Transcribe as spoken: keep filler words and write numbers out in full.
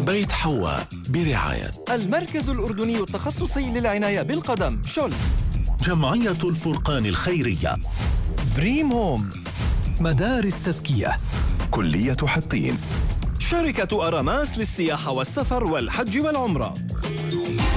بيت حواء برعاية المركز الأردني التخصصي للعناية بالقدم شل، جمعية الفرقان الخيرية، دريم هوم، مدارس تزكية، كلية حطين، شركة أراماس للسياحة والسفر والحج والعمرة.